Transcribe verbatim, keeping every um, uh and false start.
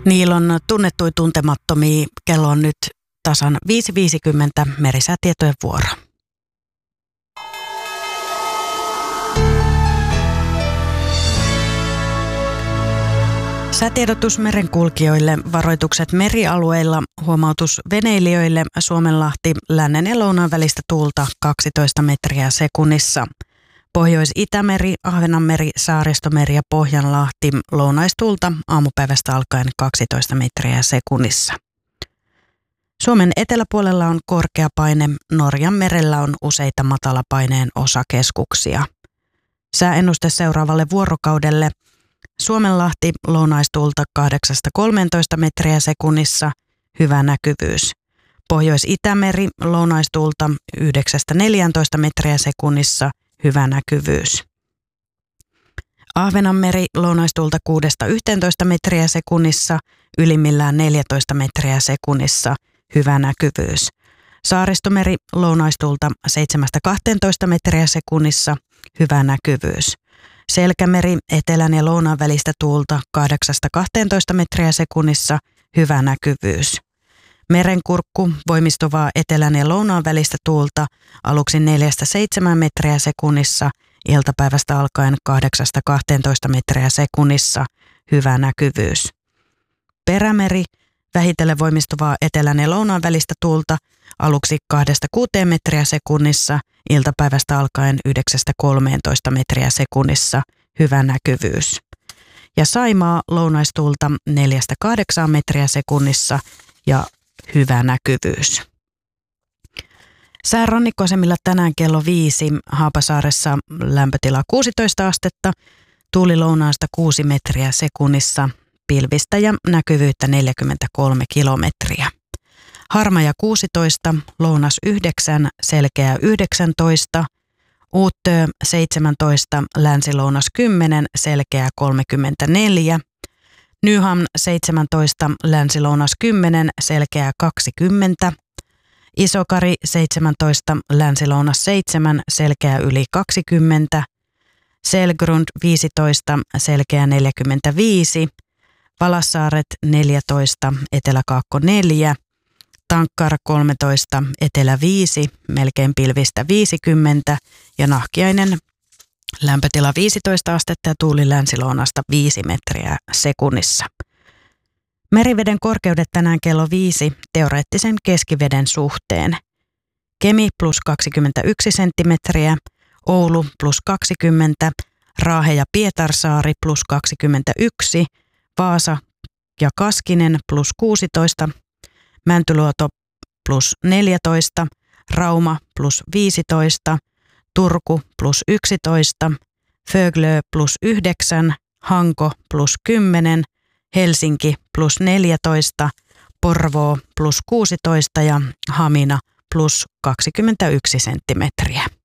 Niillä on tunnettuja tuntemattomia. Kello on nyt tasan viisi viisikymmentä. Merisäätietojen vuoro. Säätiedotus merenkulkijoille, varoitukset merialueilla, huomautus veneilijöille, Suomenlahti, lännen ja lounaan välistä tuulta kaksitoista metriä sekunnissa. Pohjois-Itämeri, Ahvenanmeri, Saaristomeri ja Pohjanlahti, lounaistuulta aamupäivästä alkaen kaksitoista metriä sekunnissa. Suomen eteläpuolella on korkea paine, Norjan merellä on useita matalapaineen osakeskuksia. Sääennuste seuraavalle vuorokaudelle. Suomenlahti, lounaistuulta kahdeksasta kolmeentoista metriä sekunnissa, hyvä näkyvyys. Pohjois-Itämeri, lounaistuulta yhdeksästä neljääntoista metriä sekunnissa, hyvä näkyvyys. Ahvenanmeri, lounaistuulta kuudesta yhteentoista metriä sekunnissa, ylimmillään neljätoista metriä sekunnissa, hyvä näkyvyys. Saaristomeri, lounaistuulta seitsemästä kahteentoista metriä sekunnissa, hyvä näkyvyys. Selkämeri, etelän ja lounaan välistä tuulta kahdeksasta kahteentoista metriä sekunnissa, hyvä näkyvyys. Merenkurkku, voimistuvaa etelän ja lounaan välistä tuulta aluksi neljästä seitsemään metriä sekunnissa, iltapäivästä alkaen kahdeksasta kahteentoista metriä sekunnissa, hyvä näkyvyys. Perämeri, vähitellen voimistuvaa etelän ja lounaan välistä tuulta aluksi kahdesta kuuteen metriä sekunnissa, iltapäivästä alkaen yhdeksästä kolmeentoista metriä sekunnissa, hyvä näkyvyys. Ja Saimaa, lounaistuulta neljästä kahdeksaan metriä sekunnissa ja hyvä näkyvyys. Sään rannikkoasemilla tänään kello viisi, Haapasaaressa lämpötila kuusitoista astetta, tuuli lounaasta kuusi metriä sekunnissa, pilvistä ja näkyvyyttä neljäkymmentäkolme kilometriä. Harmaja kuusitoista, lounas yhdeksän, selkeä yhdeksäntoista, Uuttöö seitsemäntoista, länsilounas kymmenen, selkeä kolmekymmentäneljä, Nyhamn seitsemäntoista, länsilounas kymmenen, selkeä kaksikymmentä, Isokari seitsemäntoista, länsilounas seitsemän, selkeä yli kaksikymmentä, Selgrund viisitoista, selkeä neljäkymmentäviisi, Valassaaret neljätoista, eteläkaakko neljä, Tankkar kolmetoista, etelä viisi, melkein pilvistä viisikymmentä ja Nahkiainen lämpötila viisitoista astetta ja tuuli länsilounasta viisi metriä sekunnissa. Meriveden korkeudet tänään kello viisi teoreettisen keskiveden suhteen. Kemi plus kaksikymmentäyksi senttimetriä, Oulu plus kaksikymmentä, Raahe ja Pietarsaari plus kaksikymmentäyksi, Vaasa ja Kaskinen plus kuusitoista, Mäntyluoto plus neljätoista, Rauma plus viisitoista, Turku plus yksitoista, Föglö plus yhdeksän, Hanko plus kymmenen, Helsinki plus neljätoista, Porvoo plus kuusitoista ja Hamina plus kaksikymmentäyksi senttimetriä.